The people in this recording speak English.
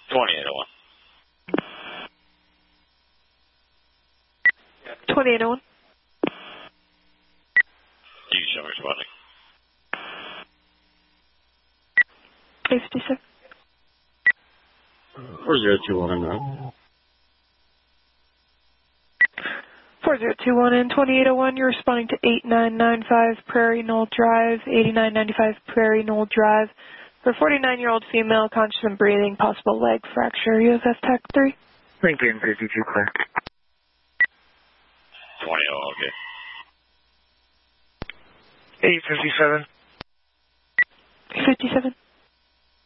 2801. 2801. You show me responding. 857. 4021 now. 4021 in 2801, you're responding to 8995 Prairie Knoll Drive, 8995 Prairie Knoll Drive. For 49-year-old female, conscious and breathing, possible leg fracture. UFF TAC 3. Lincoln 52 clear. 20, okay. 857. 57.